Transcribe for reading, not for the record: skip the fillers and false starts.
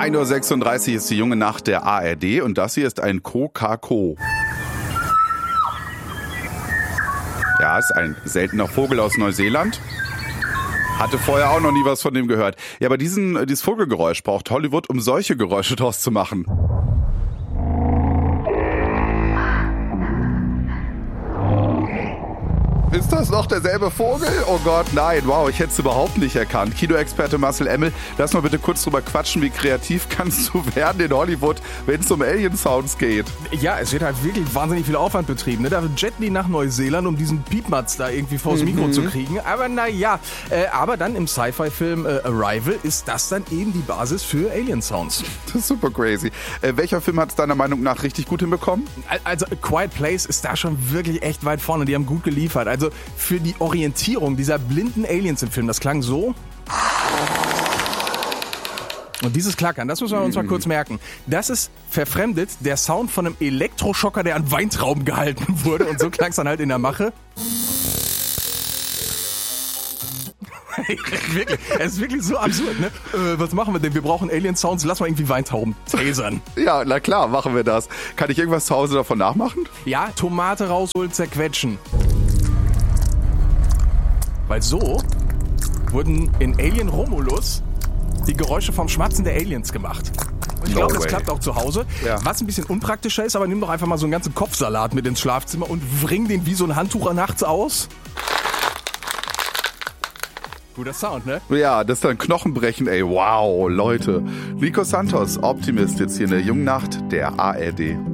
1:36 Uhr ist die junge Nacht der ARD und das hier ist ein Kokako. Ja, ist ein seltener Vogel aus Neuseeland. Hatte vorher auch noch nie was von dem gehört. Ja, aber dieses Vogelgeräusch braucht Hollywood, um solche Geräusche draus zu machen. Ist das noch derselbe Vogel? Oh Gott, nein, wow, ich hätte es überhaupt nicht erkannt. Kinoexperte Marcel Emmel, lass mal bitte kurz drüber quatschen, wie kreativ kannst du werden in Hollywood, wenn es um Alien-Sounds geht? Ja, es wird halt wirklich wahnsinnig viel Aufwand betrieben. Ne? Da jetten die nach Neuseeland, um diesen Piepmatz da irgendwie vors Mikro zu kriegen. Aber naja, aber dann im Sci-Fi-Film Arrival ist das dann eben die Basis für Alien-Sounds. Das ist super crazy. Welcher Film hat es deiner Meinung nach richtig gut hinbekommen? Also A Quiet Place ist da schon wirklich echt weit vorne. Die haben gut geliefert. Also für die Orientierung dieser blinden Aliens im Film, das klang so. Und dieses Klackern, das müssen wir uns mal kurz merken. Das ist verfremdet der Sound von einem Elektroschocker, der an Weintrauben gehalten wurde. Und so klang es dann halt in der Mache. Wirklich, es ist wirklich so absurd, ne? Was machen wir denn? Wir brauchen Alien-Sounds, lass mal irgendwie Weintrauben tasern. Ja, na klar, machen wir das. Kann ich irgendwas zu Hause davon nachmachen? Ja, Tomate rausholen, zerquetschen. Weil so wurden in Alien Romulus die Geräusche vom Schmatzen der Aliens gemacht. Und ich glaube, das klappt auch zu Hause. Ja. Was ein bisschen unpraktischer ist, aber nimm doch einfach mal so einen ganzen Kopfsalat mit ins Schlafzimmer und wring den wie so ein Handtuch nachts aus. Guter Sound, ne? Ja, das ist dann Knochenbrechen, ey. Wow, Leute. Nico Santos, Optimist, jetzt hier in der jungen Nacht der ARD.